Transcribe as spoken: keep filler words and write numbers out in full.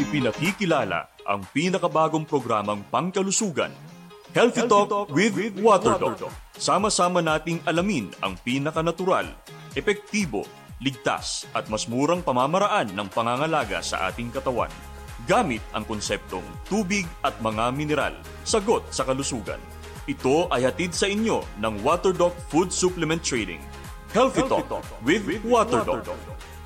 Ipinakikilala ang pinakabagong programang pangkalusugan, Healthy Talk with WaterDoc. Sama-sama nating alamin ang pinakanatural, epektibo, ligtas at mas murang pamamaraan ng pangangalaga sa ating katawan. Gamit ang konseptong tubig at mga mineral, sagot sa kalusugan. Ito ay hatid sa inyo ng WaterDoc Food Supplement Trading. Healthy Talk with WaterDoc.